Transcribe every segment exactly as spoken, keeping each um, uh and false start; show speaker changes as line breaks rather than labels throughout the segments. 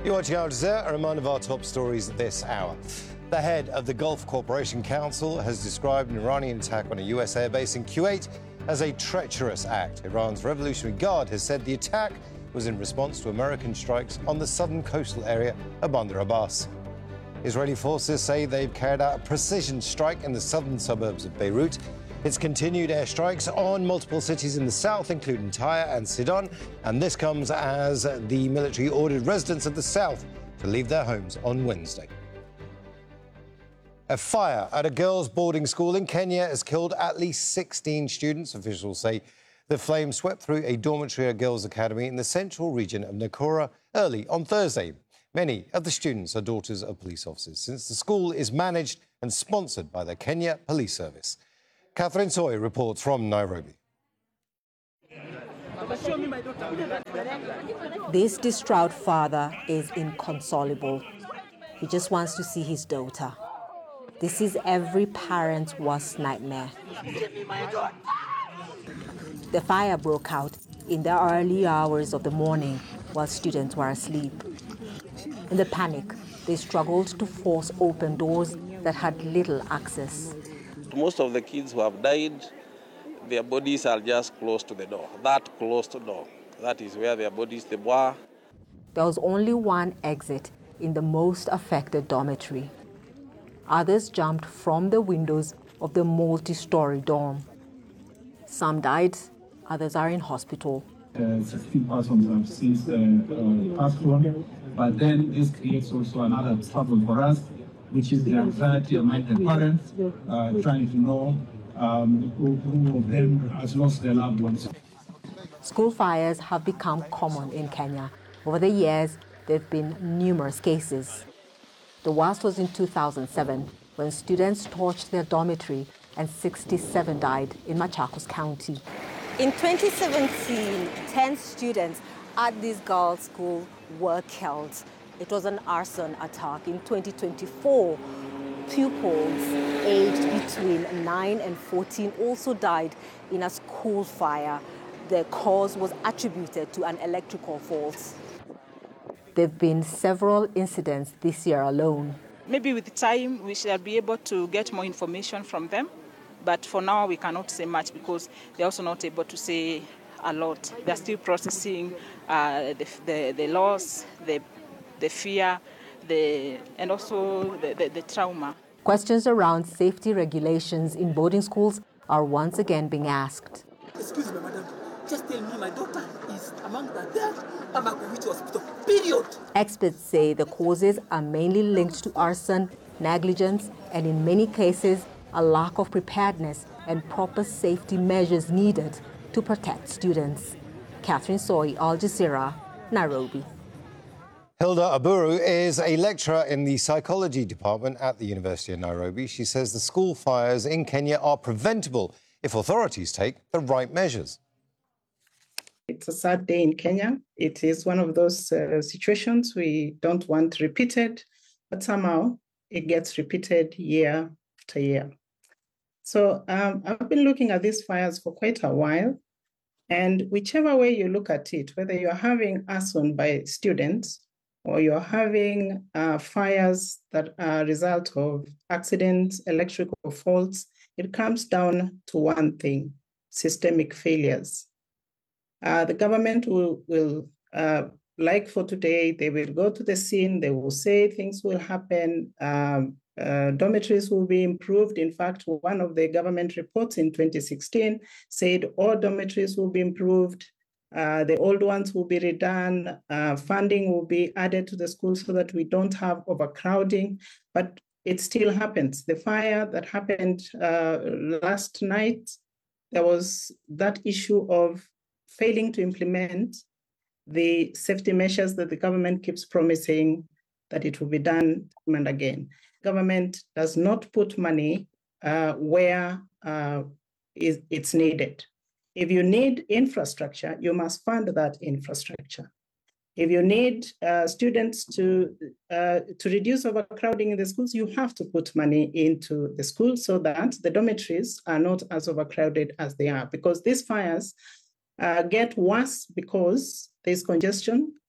You're watching Al Jazeera, a reminder of our top stories this hour. The head of the Gulf Cooperation Council has described an Iranian attack on a U S airbase in Kuwait as a treacherous act. Iran's Revolutionary Guard has said the attack was in response to American strikes on the southern coastal area of Bandar Abbas. Israeli forces say they've carried out a precision strike in the southern suburbs of Beirut. It's continued airstrikes on multiple cities in the south, including Tyre and Sidon, and this comes as the military ordered residents of the south to leave their homes on Wednesday. A fire at a girls' boarding school in Kenya has killed at least sixteen students. Officials say the flames swept through a dormitory at a girls' academy in the central region of Nakuru early on Thursday. Many of the students are daughters of police officers, since the school is managed and sponsored by the Kenya Police Service. Catherine Soy reports from Nairobi.
This distraught father is inconsolable. He just wants to see his daughter. This is every parent's worst nightmare. The fire broke out in the early hours of the morning while students were asleep. In the panic, they struggled to force open doors that had little access.
Most of the kids who have died, their bodies are just close to the door, that close to the door. That is where their bodies they were.
There was only one exit in the most affected dormitory. Others jumped from the windows of the multi-story dorm. Some died, others are in hospital.
Uh, sixteen persons have since uh, uh, passed on, but then this creates also another trouble for us, which is the anxiety among the parents, uh, trying to know um, who, who of them has lost their loved ones.
School fires have become common in Kenya. Over the years, there have been numerous cases. The worst was in two thousand seven, when students torched their dormitory and sixty-seven died in Machakos County. In twenty seventeen, ten students at this girls' school were killed. It was an arson attack. In twenty twenty-four, pupils aged between nine and fourteen also died in a school fire. The cause was attributed to an electrical fault. There have been several incidents this year alone.
Maybe with time we shall be able to get more information from them, but for now we cannot say much because they're also not able to say a lot. They're still processing uh, the, the, the loss, the the fear, the, and also the, the, the trauma.
Questions around safety regulations in boarding schools are once again being asked.
Excuse me, madam. Just tell me my daughter is among the dead. I'm going to hospital. Period.
Experts say the causes are mainly linked to arson, negligence, and in many cases, a lack of preparedness and proper safety measures needed to protect students. Catherine Soy, Al Jazeera, Nairobi.
Hilda Aburu is a lecturer in the psychology department at the University of Nairobi. She says the school fires in Kenya are preventable if authorities take the right measures.
It's a sad day in Kenya. It is one of those uh, situations we don't want repeated, but somehow it gets repeated year after year. So um, I've been looking at these fires for quite a while, and whichever way you look at it, whether you're having arson by students or you're having uh, fires that are a result of accidents, electrical faults, it comes down to one thing: systemic failures. Uh, the government will, will uh, like for today, they will go to the scene, they will say things will happen, um, uh, dormitories will be improved. In fact, one of the government reports in twenty sixteen said all dormitories will be improved, uh, the old ones will be redone, uh, funding will be added to the school so that we don't have overcrowding, but it still happens. The fire that happened uh, last night, there was that issue of failing to implement the safety measures that the government keeps promising that it will be done time and again. Government does not put money uh, where uh, is, it's needed. If you need infrastructure, you must fund that infrastructure. If you need uh, students to, uh, to reduce overcrowding in the schools, you have to put money into the schools so that the dormitories are not as overcrowded as they are, because these fires Uh, get worse because there's congestion,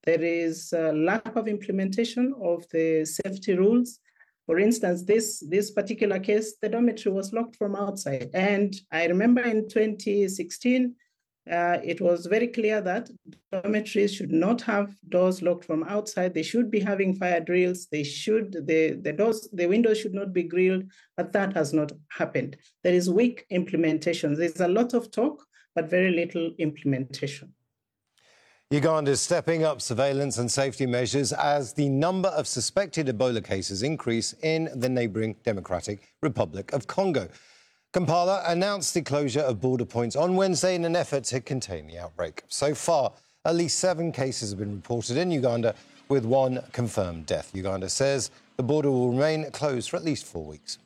There is a lack of implementation of the safety rules. For instance, this, this particular case, the dormitory was locked from outside. And I remember in twenty sixteen, uh, it was very clear that dormitories should not have doors locked from outside. They should be having fire drills. They should, the, the doors, the windows should not be grilled, but that has not happened. There is weak implementation. There's a lot of talk, but very little implementation.
Uganda is stepping up surveillance and safety measures as the number of suspected Ebola cases increase in the neighbouring Democratic Republic of Congo. Kampala announced the closure of border points on Wednesday in an effort to contain the outbreak. So far, at least seven cases have been reported in Uganda, with one confirmed death. Uganda says the border will remain closed for at least four weeks.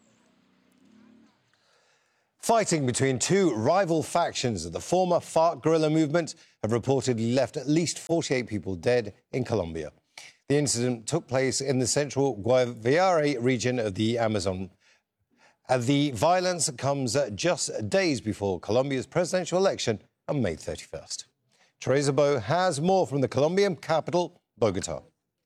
Fighting between two rival factions of the former FARC guerrilla movement have reportedly left at least forty-eight people dead in Colombia. The incident took place in the central Guaviare region of the Amazon. And the violence comes just days before Colombia's presidential election on May thirty-first. Teresa Bo has more from the Colombian capital, Bogota.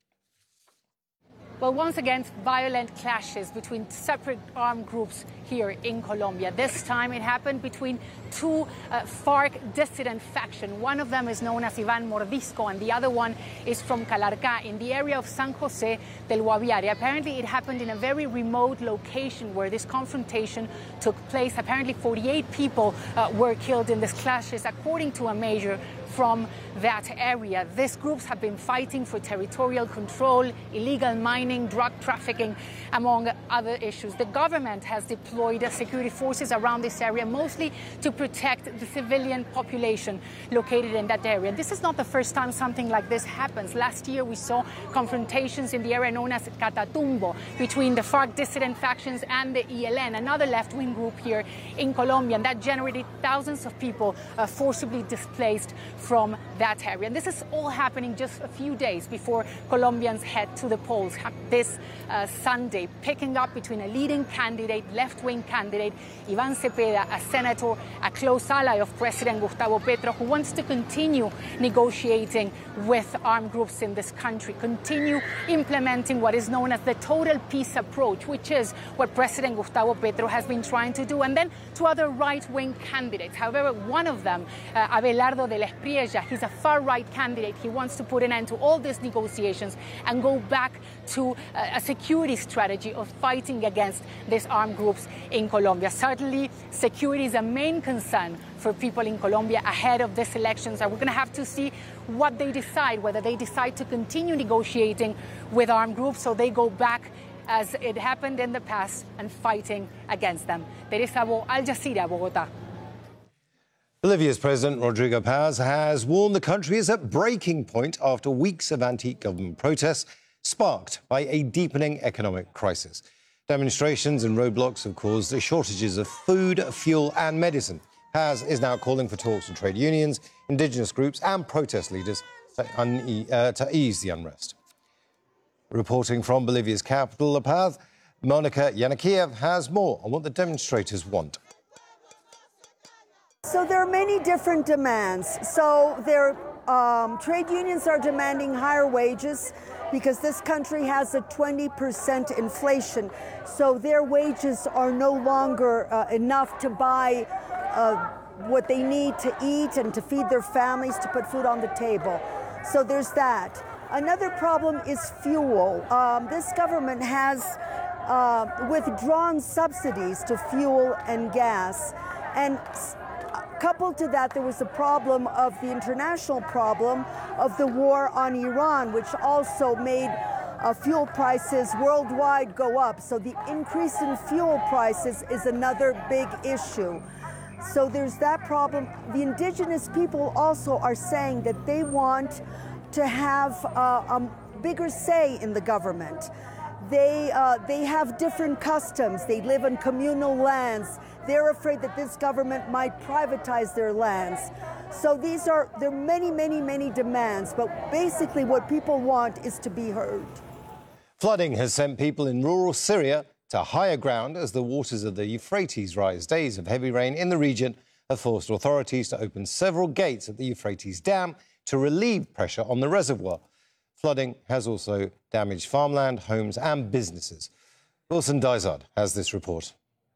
Well, once again, violent clashes between separate armed groups here in Colombia. This time it happened between two uh, FARC dissident factions. One of them is known as Iván Mordisco, and the other one is from Calarcá, in the area of San José del Guaviare. Apparently, it happened in a very remote location where this confrontation took place. Apparently, forty-eight people uh, were killed in these clashes, according to a major from that area. These groups have been fighting for territorial control, illegal mining, drug trafficking, among other issues. The government has deployed security forces around this area, mostly to protect the civilian population located in that area. This is not the first time something like this happens. Last year, we saw confrontations in the area known as Catatumbo between the FARC dissident factions and the E L N, another left-wing group here in Colombia, and that generated thousands of people uh, forcibly displaced from that area. And this is all happening just a few days before Colombians head to the polls this uh, Sunday, picking up between a leading candidate, left-wing candidate, Iván Cepeda, a senator, a close ally of President Gustavo Petro, who wants to continue negotiating with armed groups in this country, continue implementing what is known as the total peace approach, which is what President Gustavo Petro has been trying to do, and then to other right-wing candidates. However, one of them, uh, Abelardo de la Espriella, he's a far-right candidate. He wants to put an end to all these negotiations and go back to uh, a security strategy of fighting against these armed groups in Colombia. Certainly, security is a main concern for people in Colombia ahead of these elections. And we're going to have to see what they decide, whether they decide to continue negotiating with armed groups or they go back as it happened in the past and fighting against them. Teresa Bo, Al Jazeera, Bogotá.
Bolivia's President Rodrigo Paz has warned the country is at breaking point after weeks of anti-government protests sparked by a deepening economic crisis. Demonstrations and roadblocks have caused shortages of food, fuel and medicine. Paz is now calling for talks with trade unions, indigenous groups and protest leaders to, une- uh, to ease the unrest. Reporting from Bolivia's capital, La Paz, Monica Yanakiev has more on what the demonstrators want.
So there are many different demands. So there, um, trade unions are demanding higher wages because this country has a twenty percent inflation. So their wages are no longer uh, enough to buy uh, what they need to eat and to feed their families, to put food on the table. So there's that. Another problem is fuel. Um, this government has uh, withdrawn subsidies to fuel and gas. And coupled to that, there was a problem of the international problem of the war on Iran, which also made uh, fuel prices worldwide go up. So the increase in fuel prices is another big issue. So there's that problem. The indigenous people also are saying that they want to have uh, a bigger say in the government. They, uh, they have different customs. They live on communal lands. They're afraid that this government might privatize their lands. So these are, there are many, many, many demands, but basically what people want is to be heard.
Flooding has sent people in rural Syria to higher ground as the waters of the Euphrates rise. Days of heavy rain in the region have forced authorities to open several gates at the Euphrates Dam to relieve pressure on the reservoir. Flooding has also damaged farmland, homes and businesses. Wilson Dysart has this report.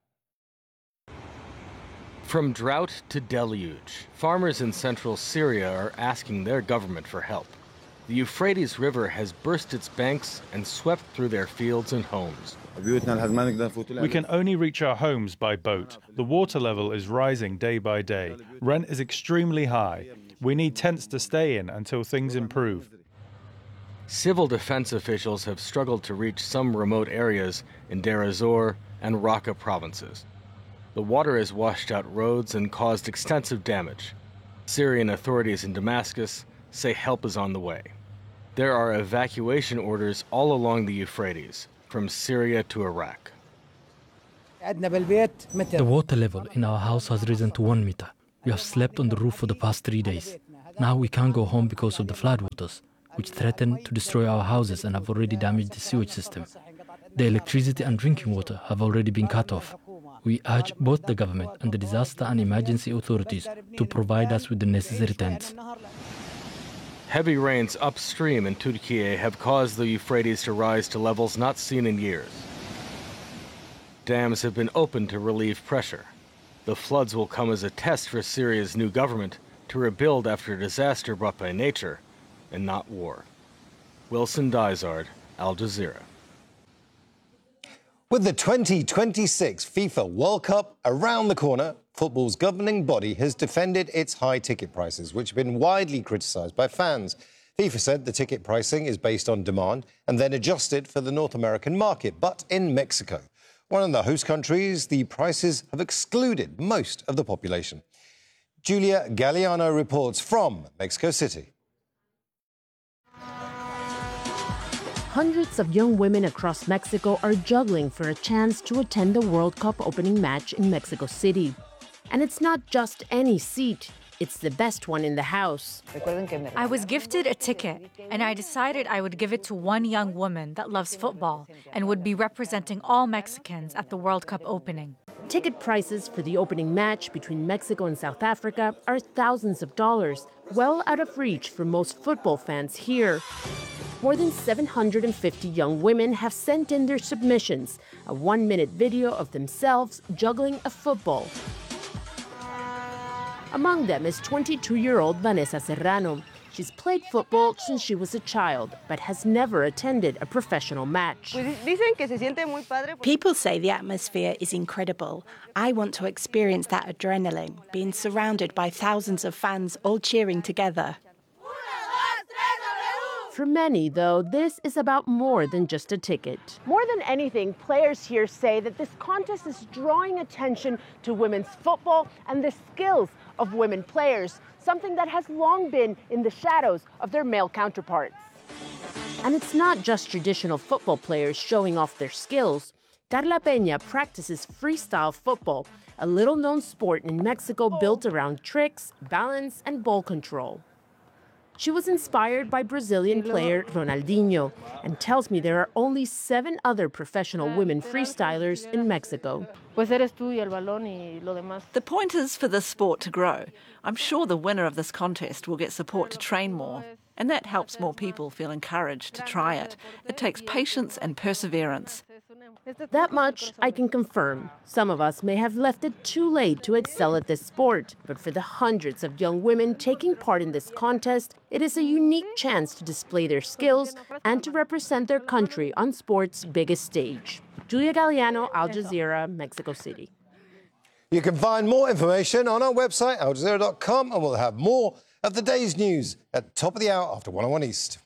From drought to deluge, farmers in central Syria are asking their government for help. The Euphrates River has burst its banks and swept through their fields and homes.
We can only reach our homes by boat. The water level is rising day by day. Rent is extremely high. We need tents to stay in until things improve.
Civil defense officials have struggled to reach some remote areas in Deir ez-Zor and Raqqa provinces. The water has washed out roads and caused extensive damage. Syrian authorities in Damascus say help is on the way. There are evacuation orders all along the Euphrates, from Syria to Iraq.
The water level in our house has risen to one meter. We have slept on the roof for the past three days. Now we can't go home because of the floodwaters, which threaten to destroy our houses and have already damaged the sewage system. The electricity and drinking water have already been cut off. We urge both the government and the disaster and emergency authorities to provide us with the necessary tents.
Heavy rains upstream in Turkey have caused the Euphrates to rise to levels not seen in years. Dams have been opened to relieve pressure. The floods will come as a test for Syria's new government to rebuild after a disaster brought by nature and not war. Wilson Dysart, Al Jazeera.
With the twenty twenty-six FIFA World Cup around the corner, football's governing body has defended its high ticket prices, which have been widely criticised by fans. FIFA said the ticket pricing is based on demand and then adjusted for the North American market. But in Mexico, one of the host countries, the prices have excluded most of the population. Julia Galliano reports from Mexico City.
Hundreds of young women across Mexico are juggling for a chance to attend the World Cup opening match in Mexico City. And it's not just any seat, it's the best one in the house.
I was gifted a ticket, and I decided I would give it to one young woman that loves football and would be representing all Mexicans at the World Cup opening.
Ticket prices for the opening match between Mexico and South Africa are thousands of dollars, well out of reach for most football fans here. More than seven hundred fifty young women have sent in their submissions, a one-minute video of themselves juggling a football. Among them is twenty-two-year-old Vanessa Serrano. She's played football since she was a child, but has never attended a professional match.
People say the atmosphere is incredible. I want to experience that adrenaline, being surrounded by thousands of fans all cheering together.
For many, though, this is about more than just a ticket. More than anything, players here say that this contest is drawing attention to women's football and the skills of women players, something that has long been in the shadows of their male counterparts. And it's not just traditional football players showing off their skills. Carla Peña practices freestyle football, a little-known sport in Mexico built around tricks, balance, and ball control. She was inspired by Brazilian player Ronaldinho and tells me there are only seven other professional women freestylers in Mexico.
The point is for this sport to grow. I'm sure the winner of this contest will get support to train more, and that helps more people feel encouraged to try it. It takes patience and perseverance.
That much I can confirm. Some of us may have left it too late to excel at this sport, but for the hundreds of young women taking part in this contest, it is a unique chance to display their skills and to represent their country on sport's biggest stage. Julia Galliano, Al Jazeera, Mexico City.
You can find more information on our website, al jazeera dot com, and we'll have more of the day's news at the top of the hour after one oh one East.